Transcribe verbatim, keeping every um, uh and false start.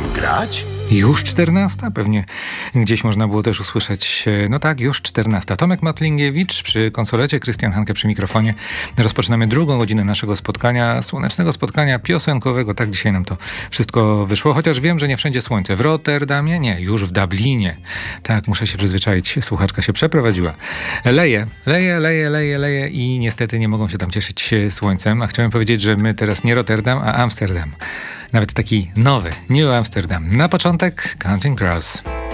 grać? Już czternasta? Pewnie gdzieś można było też usłyszeć. No tak, już czternasta. Tomek Matlingiewicz przy konsolecie, Krystian Hanke przy mikrofonie. Rozpoczynamy drugą godzinę naszego spotkania, słonecznego spotkania piosenkowego. Tak dzisiaj nam to wszystko wyszło, chociaż wiem, że nie wszędzie słońce. W Rotterdamie? Nie, już w Dublinie. Tak, muszę się przyzwyczaić. Słuchaczka się przeprowadziła. Leje, leje, leje, leje, leje i niestety nie mogą się tam cieszyć słońcem. A chciałem powiedzieć, że my teraz nie Rotterdam, a Amsterdam. Nawet taki nowy, New Amsterdam. Na początek Counting Crows.